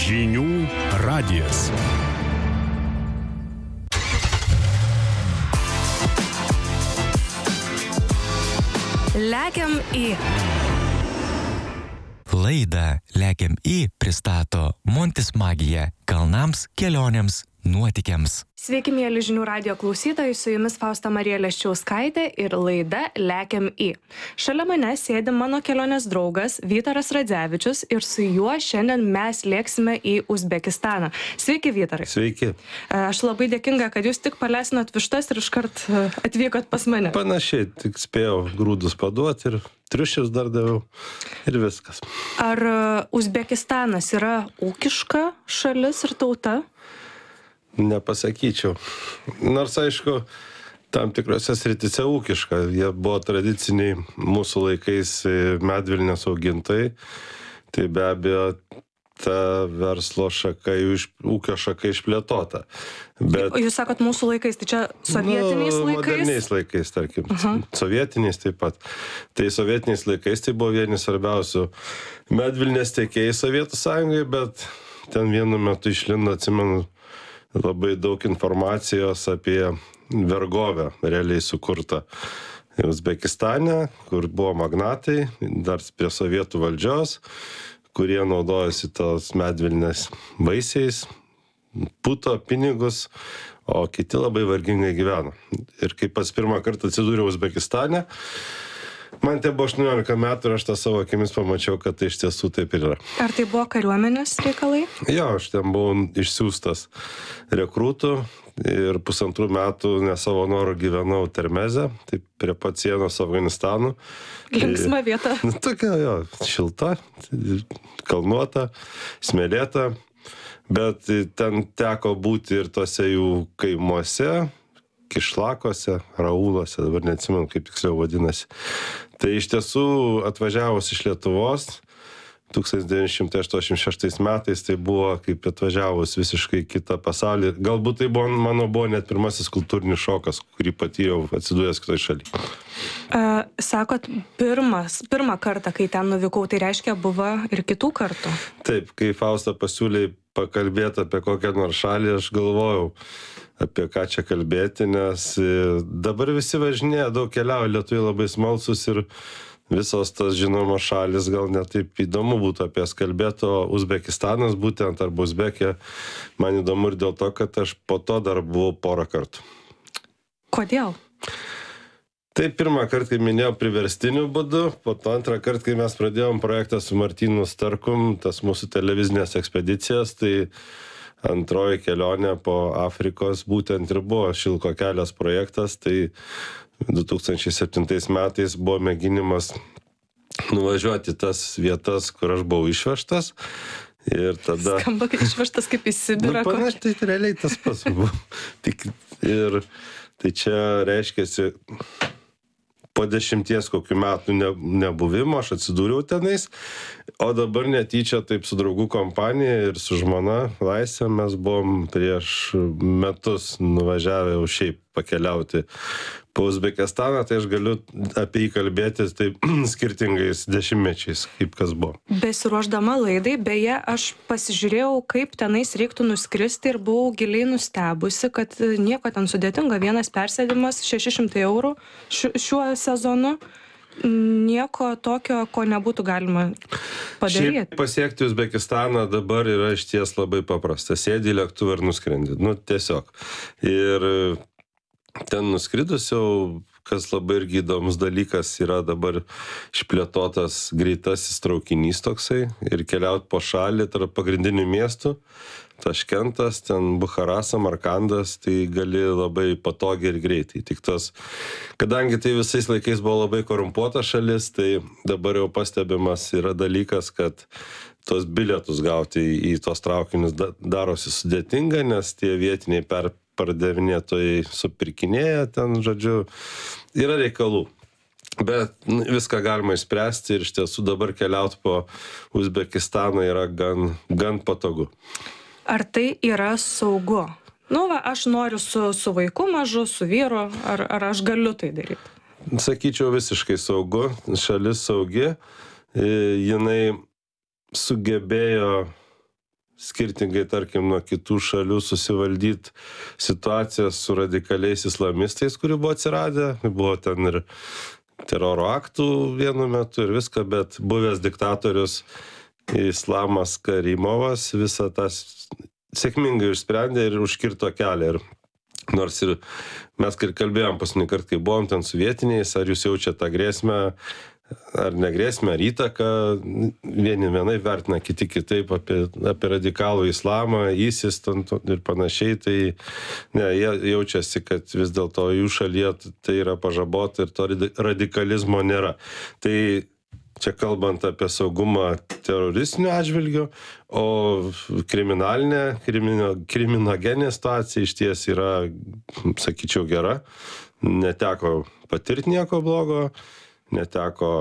Žinių radijas. Lekiam į. Laidą Lekiam į pristato Montis Magija kalnams, kelionėms, nuotykiams. Sveiki, mėly Žinių radijo klausytojai, su jumis Fausta Marija Leščiauskaitė ir laida Lekiam į. Šalia mane sėdi mano kelionės draugas Vytaras Radzevičius ir su juo šiandien mes lėksime į Uzbekistaną. Sveiki, Vytarai. Sveiki. Aš labai dėkinga, kad jūs tik palesnot vištas ir iškart atvykot pas mane. Panašiai, tik spėjau grūdus paduoti ir triušius dar daviau ir viskas. Ar Uzbekistanas yra ūkiška šalis ir tauta? Nepasakyčiau. Nors, aišku, tam tikrose srityse ūkiška. Jie buvo tradiciniai mūsų laikais medvilnės augintojai. Tai be abejo, ta verslo šaka, ūkio šaka išplėtota. Bet, jūs sakot mūsų laikais, tai čia sovietiniais laikais? Moderniais laikais, tarkim. Sovietiniais taip pat. Tai sovietiniais laikais tai buvo vieni svarbiausių medvilnės tiekėjai Sovietų Sąjungai, bet ten vienu metu išlindo, atsimenu, labai daug informacijos apie vergovę realiai sukurtą Uzbekistane, kur buvo magnatai, dar prie sovietų valdžios, kurie naudojasi tos medvilnės vaisiais, puto pinigus, o kiti labai vargingai gyveno. Ir kai pats pirmą kartą atsidūriau Uzbekistane, man tai buvo 18 metų ir aš tą savo akimis pamačiau, kad tai iš tiesų taip ir yra. Ar tai buvo kariuomenės reikalai? Jo, aš ten buvau išsiųstas rekrūtų ir 1,5 metų ne savo norų gyvenau Termeze, tai prie pat sienos su Afganistanu. Linksma vieta. Tokia, jo, šilta, kalnuota, smėlėta, bet ten teko būti ir tose jų kaimuose, Kišlakuose, Rauluose, dabar neatsimenu, kaip tiksliau vadinasi. Tai iš tiesų atvažiavus iš Lietuvos 1986 metais, tai buvo kaip atvažiavus visiškai kitą pasaulį. Galbūt tai buvo net pirmasis kultūrinis šokas, kurį patyriau atsidūręs kitoj šaly. Sakot, pirmą kartą, kai ten nuvykau, tai reiškia buvo ir kitų kartų? Taip, kai Fausta pasiūlė pakalbėti apie kokią nors šalį, aš galvojau, apie ką čia kalbėti, nes dabar visi važinėja, daug keliauja, lietuviai labai smalsus ir visos tas žinomos šalis gal netaip įdomu būtų apie jas kalbėti, o Uzbekistanas būtent, arba Uzbekija, man įdomu ir dėl to, kad aš po to dar buvau porą kartų. Kodėl? Tai pirmą kartą, kai minėjau, priverstiniu būdu, po to antrą kartą, kai mes pradėjom projektą su Martynu Starkum, tas mūsų televizinės ekspedicijas, tai antroji kelionė po Afrikos būtent ir buvo Šilko kelias projektas, tai 2007 metais buvo mėginimas nuvažiuoti tas vietas, kur aš buvau išvežtas. Ir tada... Skamba, kad išvežtas kaip į Sibirą. Panašiai, tai realiai tas pats buvo. Ir tai čia reiškiasi, po 10 kokių metų nebuvimo aš atsidūriau tenais, o dabar netyčia taip su draugų kompanija ir su žmona Laisvė mes buvom prieš metus nuvažiavę jau šiaip pakeliauti po Uzbekistaną, tai aš galiu apie jį kalbėti taip skirtingais dešimtmečiais, kaip kas buvo. Besiruošdama laidai, beje, aš pasižiūrėjau, kaip tenais reiktų nuskristi ir buvau giliai nustebusi, kad nieko ten sudėtinga, vienas persėdimas 600 eurų šiuo sezonu. Nieko tokio, ko nebūtų galima padaryti. Šiaip pasiekti Uzbekistaną dabar yra išties labai paprasta. Sėdi į lėktuvą ir nuskrendi. Tiesiog. Ir ten nuskridus jau, kas labai irgi įdomus dalykas, yra dabar išplėtotas greitasis traukinys toksai ir keliauti po šalį tarp pagrindinių miestų. Taškentas, ten Bucharas, Samarkandas, tai gali labai patogiai ir greitai. Tik kadangi tai visais laikais buvo labai korumpuota šalis, tai dabar jau pastebimas yra dalykas, kad tos bilietus gauti į tos traukinius darosi sudėtinga, nes tie vietiniai pardavinėtojai supirkinėja ten, žodžiu, yra reikalų. Bet viską galima išspręsti ir iš tiesų dabar keliauti po Uzbekistaną yra gan patogu. Ar tai yra saugu? Aš noriu su vaiku mažu, su vyru, ar aš galiu tai daryti? Sakyčiau, visiškai saugu, šalis saugi, jinai sugebėjo skirtingai, tarkim, nuo kitų šalių susivaldyti situacijas su radikaliais islamistais, kurių buvo atsiradę. Buvo ten ir teroro aktų vienu metu ir viską, bet buvęs diktatorius Islamas Karimovas visą tą sėkmingai išsprendė ir užkirto kelią. Ir nors ir mes kalbėjom paskutinį kartą, kai buvom ten su vietiniais, ar jūs jaučiate tą grėsmę, ar negrėsmę, ar įtaką, vieni vienai vertina, kiti kitaip apie radikalų islamą, ISIS ir panašiai, tai ne, jie jaučiasi, kad vis dėlto jų šalyje tai yra pažabota ir to radikalizmo nėra. Tai čia kalbant apie saugumą teroristinių atžvilgių, o kriminogeninė situacija iš ties yra, sakyčiau, gera. Neteko patirti nieko blogo, neteko